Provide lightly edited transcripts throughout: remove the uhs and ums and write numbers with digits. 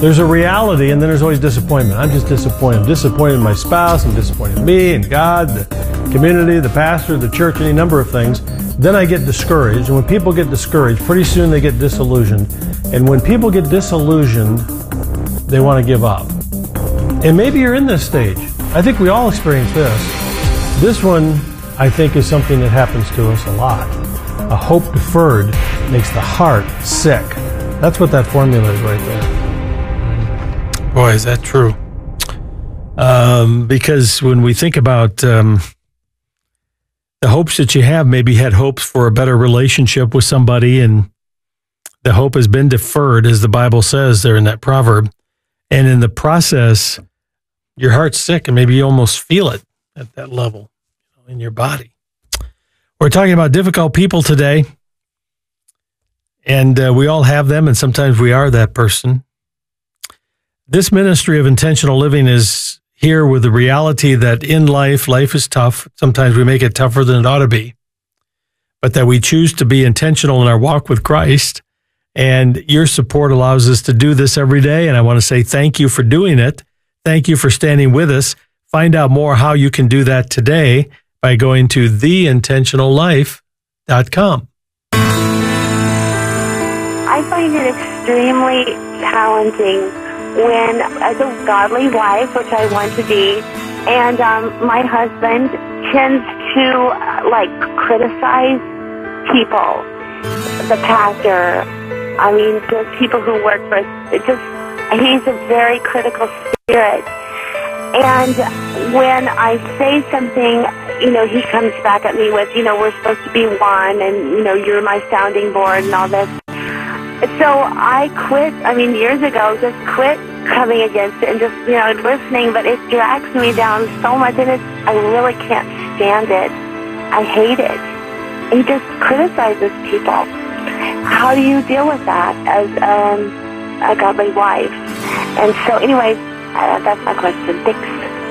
There's a reality, and then there's always disappointment. I'm just disappointed. I'm disappointed in my spouse. I'm disappointed in me and God, the community, the pastor, the church, any number of things. Then I get discouraged. And when people get discouraged, pretty soon they get disillusioned. And when people get disillusioned, they want to give up. And maybe you're in this stage. I think we all experience this. This one, I think, is something that happens to us a lot. A hope deferred makes the heart sick. That's what that formula is right there. Boy, is that true. Because when we think about the hopes that you have, maybe you had hopes for a better relationship with somebody, and the hope has been deferred, as the Bible says there in that proverb. And in the process, your heart's sick, and maybe you almost feel it at that level in your body. We're talking about difficult people today, and we all have them, and sometimes we are that person. This ministry of intentional living is here with the reality that in life is tough. Sometimes we make it tougher than it ought to be, but that we choose to be intentional in our walk with Christ. And your support allows us to do this every day. And I want to say thank you for doing it. Thank you for standing with us. Find out more how you can do that today by going to theintentionallife.com. I find it extremely challenging when, as a godly wife, which I want to be, and my husband tends to criticize people, the pastor. I mean, the people who work for us. He's a very critical spirit. And when I say something, he comes back at me with, we're supposed to be one, and you're my sounding board and all this. So I quit, years ago, just quit coming against it and just, listening, but it drags me down so much, and I really can't stand it. I hate it. He just criticizes people. How do you deal with that as a godly wife? And so anyway, that's my question. Thanks.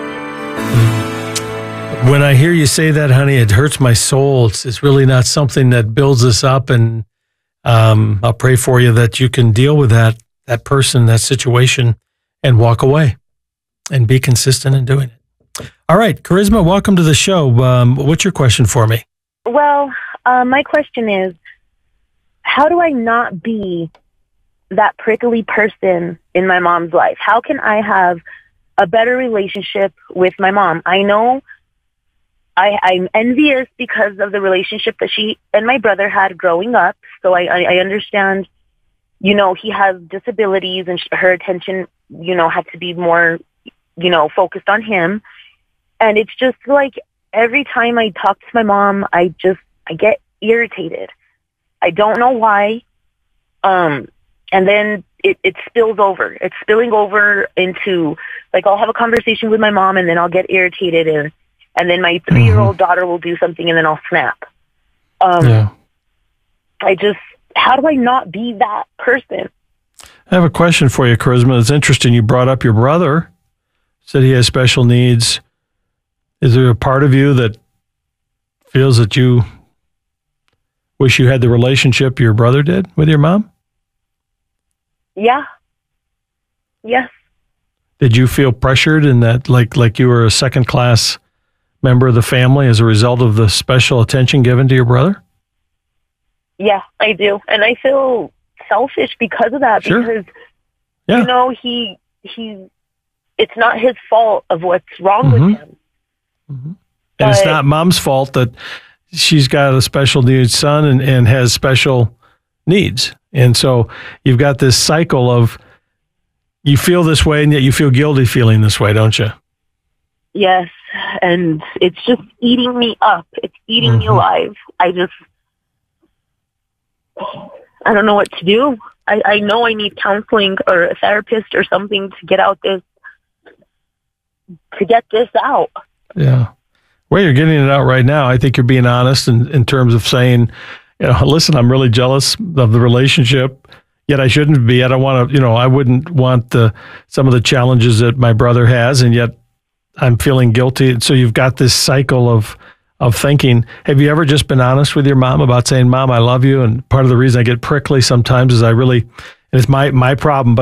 When I hear you say that, honey, it hurts my soul. It's really not something that builds us up, and I'll pray for you that you can deal with that person, that situation, and walk away and be consistent in doing it. All right, Charisma, welcome to the show. What's your question for me? Well, my question is, how do I not be that prickly person in my mom's life? How can I have a better relationship with my mom? I know I'm envious because of the relationship that she and my brother had growing up. So I understand, he has disabilities, and her attention, had to be more, focused on him. And it's just like every time I talk to my mom, I get irritated. I don't know why. And then it spills over. It's spilling over into, I'll have a conversation with my mom, and then I'll get irritated, and then my 3-year-old daughter will do something, and then I'll snap. How do I not be that person? I have a question for you, Charisma. It's interesting. You brought up your brother, said he has special needs. Is there a part of you that feels that you wish you had the relationship your brother did with your mom? Yeah. Yes. Did you feel pressured in that, like you were a second-class member of the family as a result of the special attention given to your brother? Yeah, I do. And I feel selfish because of that. Sure. Because, yeah. he it's not his fault of what's wrong with him. Mm-hmm. And it's not mom's fault that she's got a special needs son and has special needs. And so you've got this cycle of you feel this way, and yet you feel guilty feeling this way, don't you? Yes. And it's just eating me up. It's eating me alive. I don't know what to do. I know I need counseling or a therapist or something to get this out. Yeah. Well, you're getting it out right now. I think you're being honest in terms of saying, listen, I'm really jealous of the relationship, yet I shouldn't be. I don't want to, I wouldn't want some of the challenges that my brother has, and yet I'm feeling guilty. So you've got this cycle of thinking. Have you ever just been honest with your mom about saying, Mom, I love you, and part of the reason I get prickly sometimes is and it's my problem, but